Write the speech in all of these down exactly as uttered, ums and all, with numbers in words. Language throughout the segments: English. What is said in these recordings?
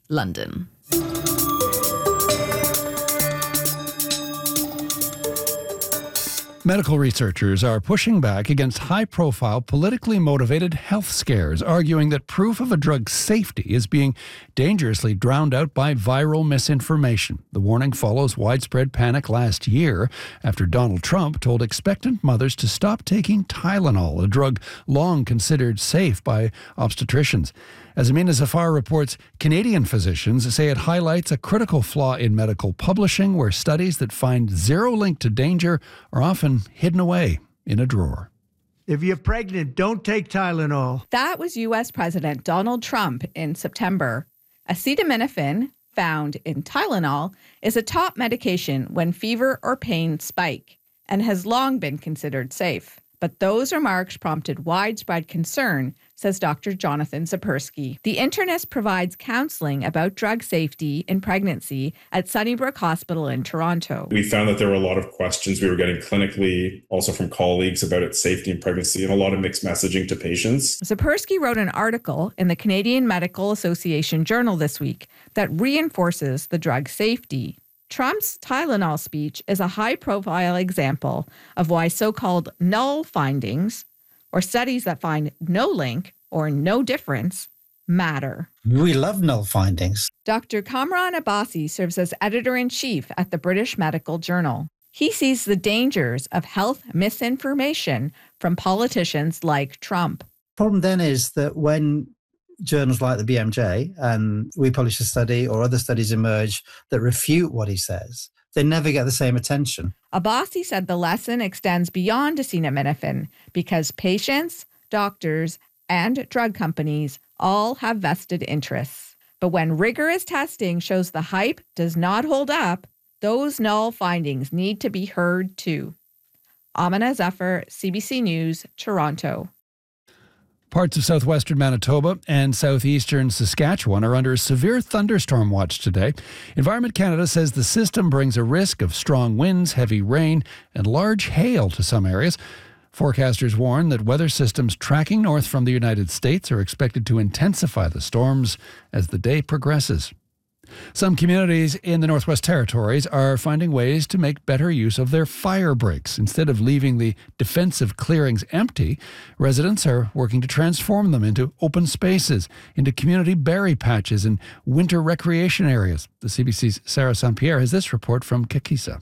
London. Medical researchers are pushing back against high-profile, politically motivated health scares, arguing that proof of a drug's safety is being dangerously drowned out by viral misinformation. The warning follows widespread panic last year after Donald Trump told expectant mothers to stop taking Tylenol, a drug long considered safe by obstetricians. As Amina Zafar reports, Canadian physicians say it highlights a critical flaw in medical publishing where studies that find zero link to danger are often hidden away in a drawer. If you're pregnant, don't take Tylenol. That was U S President Donald Trump in September. Acetaminophen, found in Tylenol, is a top medication when fever or pain spike and has long been considered safe. But those remarks prompted widespread concern, says Doctor Jonathan Zapersky. The internist provides counseling about drug safety in pregnancy at Sunnybrook Hospital in Toronto. We found that there were a lot of questions we were getting clinically, also from colleagues, about its safety in pregnancy, and a lot of mixed messaging to patients. Zapersky wrote an article in the Canadian Medical Association Journal this week that reinforces the drug's safety. Trump's Tylenol speech is a high-profile example of why so-called null findings, or studies that find no link or no difference, matter. We love null findings. Doctor Kamran Abbasi serves as editor-in-chief at the British Medical Journal. He sees the dangers of health misinformation from politicians like Trump. Problem then is that when journals like the B M J and we publish a study or other studies emerge that refute what he says, they never get the same attention. Abbasi said the lesson extends beyond acetaminophen because patients, doctors, and drug companies all have vested interests. But when rigorous testing shows the hype does not hold up, those null findings need to be heard too. Amina Zafar, C B C News, Toronto. Parts of southwestern Manitoba and southeastern Saskatchewan are under a severe thunderstorm watch today. Environment Canada says the system brings a risk of strong winds, heavy rain, and large hail to some areas. Forecasters warn that weather systems tracking north from the United States are expected to intensify the storms as the day progresses. Some communities in the Northwest Territories are finding ways to make better use of their fire breaks. Instead of leaving the defensive clearings empty, residents are working to transform them into open spaces, into community berry patches and winter recreation areas. The C B C's Sarah Saint-Pierre has this report from Kakisa.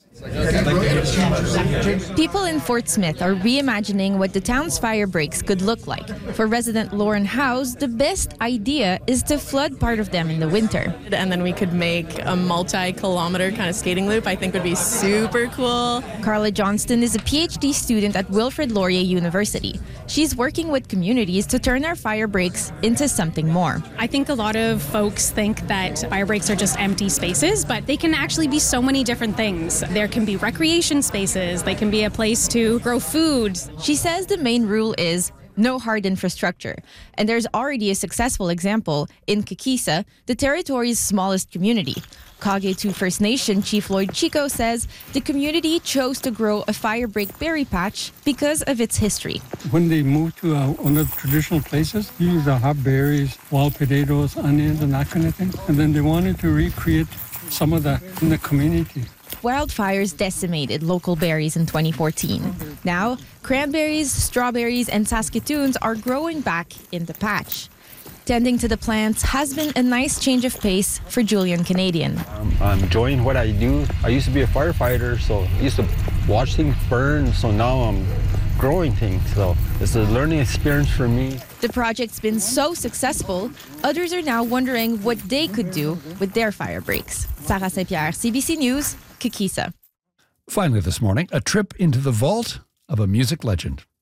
People in Fort Smith are reimagining what the town's fire breaks could look like. For resident Lauren House, the best idea is to flood part of them in the winter. And then we could make a multi-kilometer kind of skating loop. I think would be super cool. Carla Johnston is a P H D student at Wilfrid Laurier University. She's working with communities to turn our fire breaks into something more. I think a lot of folks think that fire breaks are just empty spaces, but they can actually be so many different things. There can be recreation spaces. They can be a place to grow food. She says the main rule is no hard infrastructure. And there's already a successful example in Kakisa, the territory's smallest community. Kagetu First Nation Chief Lloyd Chico says the community chose to grow a fire break berry patch because of its history. When they moved to uh, one of the traditional places, you use the hot berries, wild potatoes, onions, and that kind of thing. And then they wanted to recreate some of that in the community. Wildfires decimated local berries in twenty fourteen. Now, cranberries, strawberries, and Saskatoons are growing back in the patch. Tending to the plants has been a nice change of pace for Julian Canadian. Um, I'm enjoying what I do. I used to be a firefighter, so I used to watch things burn, so now I'm growing things. So it's a learning experience for me. The project's been so successful, others are now wondering what they could do with their fire breaks. Sarah Saint-Pierre, C B C News, Kakisa. Finally this morning, a trip into the vault of a music legend.